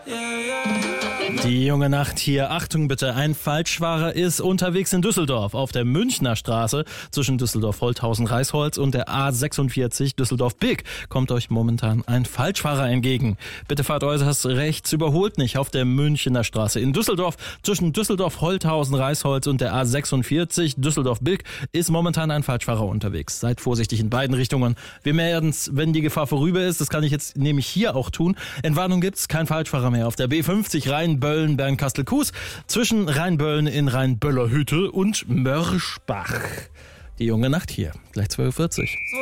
Die junge Nacht hier. Achtung bitte, ein Falschfahrer ist unterwegs in Düsseldorf auf der Münchner Straße zwischen Düsseldorf-Holthausen-Reisholz und der A46 Düsseldorf-Bilk. Kommt euch momentan ein Falschfahrer entgegen. Bitte fahrt äußerst rechts, überholt nicht auf der Münchner Straße. In Düsseldorf zwischen Düsseldorf-Holthausen-Reisholz und der A46 Düsseldorf-Bilk ist momentan ein Falschfahrer unterwegs. Seid vorsichtig in beiden Richtungen. Wir melden's, wenn die Gefahr vorüber ist. Das kann ich jetzt nämlich hier auch tun. Entwarnung gibt's, kein Falschfahrer mehr auf der B50 Rheinböllen Bernkastel-Kues zwischen Rheinböllen in Rheinböllerhütte und Mörschbach. Die junge Nacht hier, gleich 12:40 Uhr.